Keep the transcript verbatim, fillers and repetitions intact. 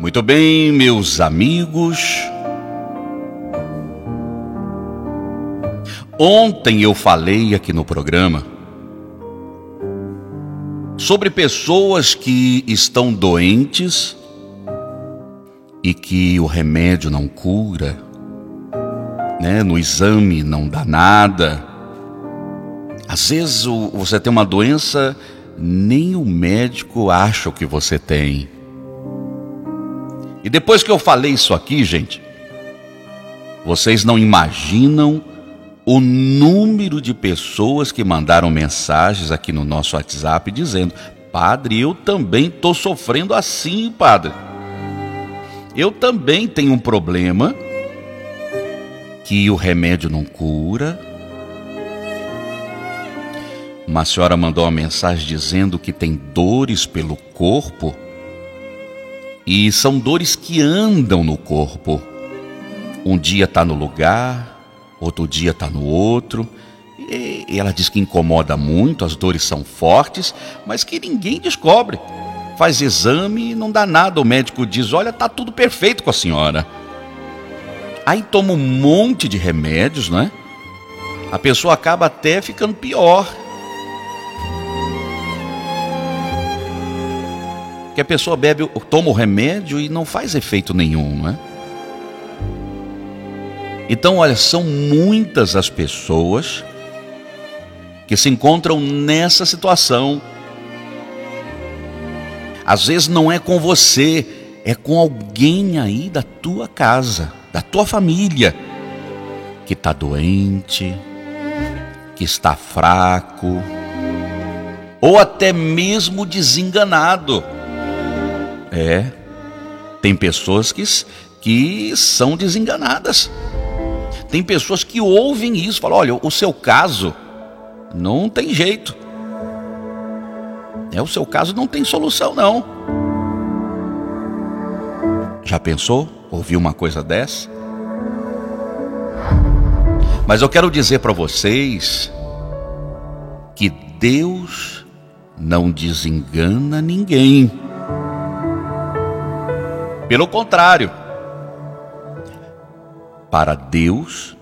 Muito bem, meus amigos. Ontem eu falei aqui no programa sobre pessoas que estão doentes e que o remédio não cura, né? No exame não dá nada. Às vezes você tem uma doença, nem o médico acha o que você tem. E depois que eu falei isso aqui, gente, vocês não imaginam o número de pessoas que mandaram mensagens aqui no nosso WhatsApp dizendo: padre, eu também estou sofrendo assim, padre. Eu também tenho um problema que o remédio não cura. Uma senhora mandou uma mensagem dizendo que tem dores pelo corpo, e são dores que andam no corpo. Um dia está no lugar, outro dia está no outro. E ela diz que incomoda muito, as dores são fortes, mas que ninguém descobre. Faz exame e não dá nada. O médico diz: olha, está tudo perfeito com a senhora. Aí toma um monte de remédios, né? A pessoa acaba até ficando pior. Que a pessoa bebe, toma o remédio e não faz efeito nenhum, né? Então, olha, são muitas as pessoas que se encontram nessa situação. Às vezes não é com você, é com alguém aí da tua casa, da tua família, que está doente, que está fraco, ou até mesmo desenganado. É, tem pessoas que, que são desenganadas. Tem pessoas que ouvem isso, falam: olha, o seu caso não tem jeito. É, o seu caso não tem solução, não. Já pensou? Ouviu uma coisa dessa? Mas eu quero dizer para vocês que Deus não desengana ninguém. Pelo contrário, para Deus